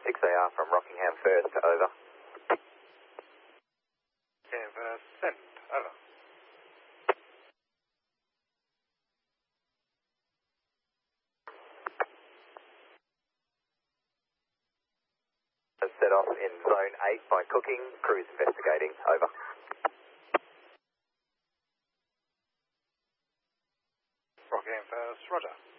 6AR from Rockingham First, over. Rockingham First, send, over. Set off in zone 8 by cooking, crews investigating, over. Rockingham First, roger.